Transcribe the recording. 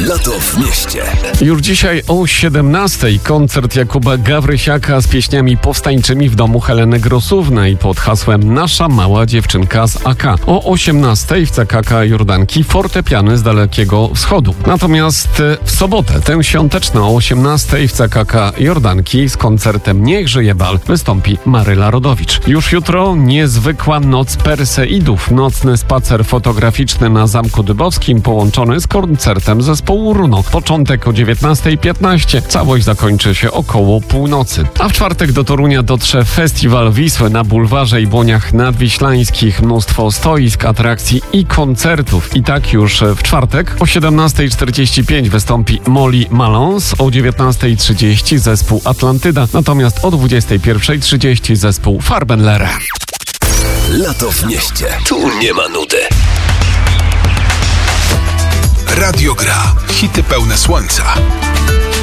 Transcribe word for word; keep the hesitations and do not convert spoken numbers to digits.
Lato w mieście. Już dzisiaj o siedemnastej koncert Jakuba Gawrysiaka z pieśniami powstańczymi w domu Heleny Grosównej pod hasłem Nasza mała dziewczynka z A K. O osiemnastej w C K K Jordanki fortepiany z Dalekiego Wschodu. Natomiast w sobotę, tę świąteczną o osiemnastej w C K K Jordanki z koncertem Niech żyje bal wystąpi Maryla Rodowicz. Już jutro niezwykła noc Perseidów. Nocny spacer fotograficzny na Zamku Dybowskim połączony z koncertem zespołu Runo. Początek o dziewiętnastej piętnaście. Całość zakończy się około północy. A w czwartek do Torunia dotrze Festiwal Wisły na bulwarze i błoniach nadwiślańskich. Mnóstwo stoisk, atrakcji i koncertów. I tak już w czwartek o siedemnastej czterdzieści pięć wystąpi Molly Malone, o dziewiętnastej trzydzieści zespół Atlantyda, natomiast o dwudziestej pierwszej trzydzieści zespół Farbenlere. Lato w mieście. Tu nie ma nudy. Radio Gra. Hity pełne słońca.